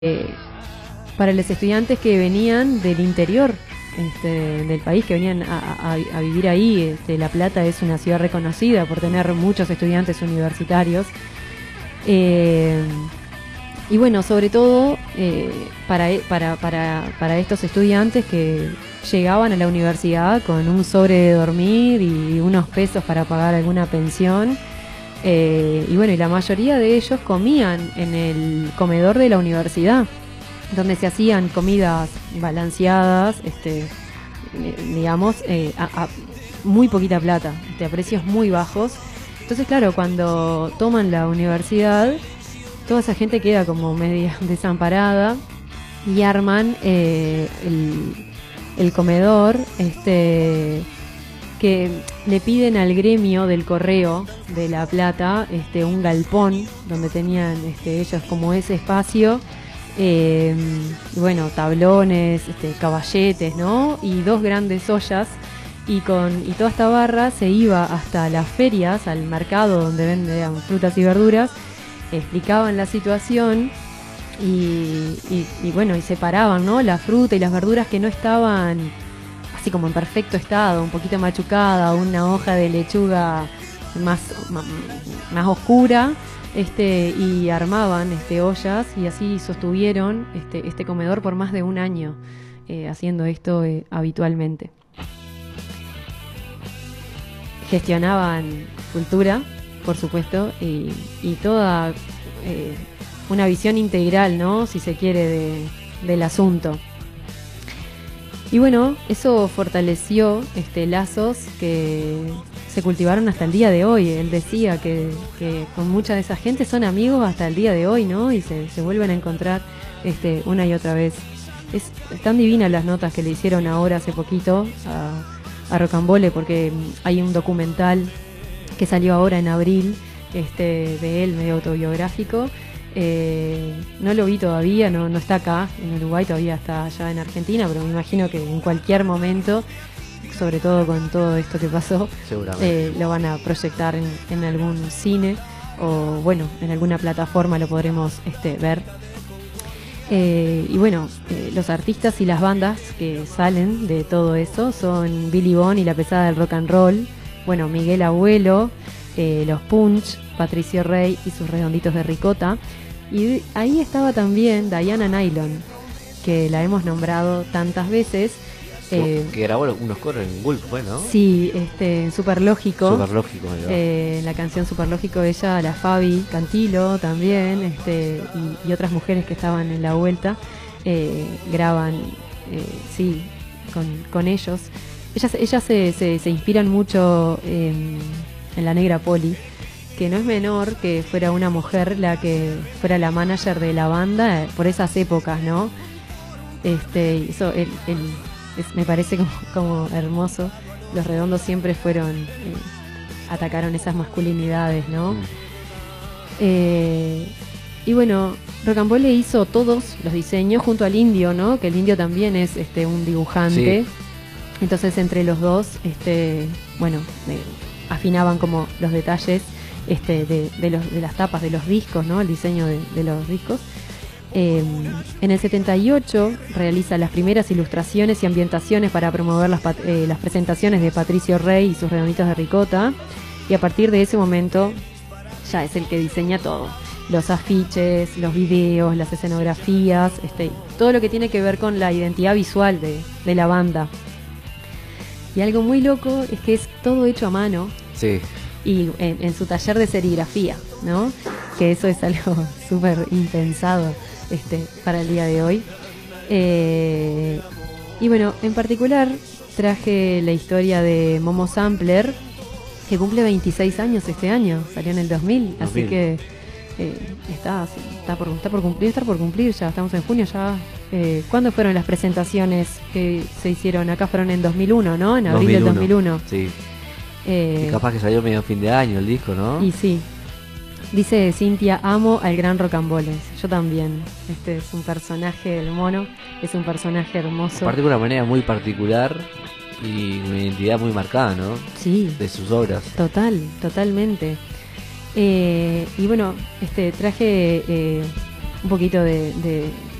eh, para los estudiantes que venían del interior del país, que venían a vivir ahí. La Plata es una ciudad reconocida por tener muchos estudiantes universitarios. Y bueno, sobre todo para estos estudiantes que llegaban a la universidad con un sobre de dormir y unos pesos para pagar alguna pensión. Y bueno, y la mayoría de ellos comían en el comedor de la universidad, donde se hacían comidas balanceadas, digamos, a muy poquita plata, a precios muy bajos. Entonces, claro, cuando toman la universidad, toda esa gente queda como media desamparada y arman el comedor, que le piden al gremio del correo de La Plata un galpón donde tenían ellos como ese espacio, y bueno, tablones, caballetes, ¿no? Y dos grandes ollas, y toda esta barra se iba hasta las ferias, al mercado donde vendían frutas y verduras, explicaban la situación y bueno, y separaban, ¿no? La fruta y las verduras que no estaban así como en perfecto estado, un poquito machucada, una hoja de lechuga más oscura, y armaban ollas, y así sostuvieron este comedor por más de un año, haciendo esto habitualmente. Gestionaban cultura, por supuesto, y toda una visión integral, ¿no? Si se quiere, del asunto. Y bueno, eso fortaleció lazos que se cultivaron hasta el día de hoy. Él decía que con mucha de esa gente son amigos hasta el día de hoy, ¿no? Y se vuelven a encontrar una y otra vez. Es tan divina las notas que le hicieron ahora hace poquito a Rocambole, porque hay un documental que salió ahora en abril, de él, medio autobiográfico. No lo vi todavía, no está acá en Uruguay, todavía está allá en Argentina, pero me imagino que en cualquier momento, sobre todo con todo esto que pasó, lo van a proyectar en algún cine, o bueno, en alguna plataforma lo podremos ver. Y bueno, los artistas y las bandas que salen de todo eso son Billy Bond y la Pesada del Rock and Roll, bueno, Miguel Abuelo, los Punch, Patricio Rey y sus Redonditos de Ricota. Y ahí estaba también Diana Nylon, que la hemos nombrado tantas veces. Que grabó unos coros en Gulp, ¿no? Sí, en Superlógico. Superlógico, la canción Superlógico, ella, la Fabi Cantilo también, y otras mujeres que estaban en la vuelta, graban, sí, con ellos. Ellas se inspiran mucho en la Negra Poli, que no es menor que fuera una mujer la que fuera la manager de la banda por esas épocas, ¿no? Eso me parece como hermoso. Los Redondos siempre atacaron esas masculinidades, ¿no? Y bueno, Rocambole hizo todos los diseños junto al Indio, ¿no? Que el Indio también es un dibujante. Sí. Entonces entre los dos, bueno, afinaban como los detalles de las tapas de los discos, ¿no? El diseño de los discos. En el 78 realiza las primeras ilustraciones y ambientaciones para promover las presentaciones de Patricio Rey y sus Redonditos de Ricota, y a partir de ese momento ya es el que diseña todo: los afiches, los videos, las escenografías, todo lo que tiene que ver con la identidad visual de la banda. Y algo muy loco es que es todo hecho a mano. Sí. Y en su taller de serigrafía, ¿no? Que eso es algo súper impensado para el día de hoy. Y bueno, en particular traje la historia de Momo Sampler, que cumple 26 años este año, salió en el 2000. Así que está por cumplir, ya estamos en junio ya. ¿Cuándo fueron las presentaciones que se hicieron? Acá fueron en 2001, ¿no? En abril del 2001. Sí. Y capaz que salió medio fin de año el disco, ¿no? Y sí. Dice Cintia: amo al gran Rocambole. Yo también. Es un personaje, el mono, es un personaje hermoso. Aparte de una manera muy particular y una identidad muy marcada, ¿no? Sí. De sus obras. Totalmente. Y bueno, traje un poquito de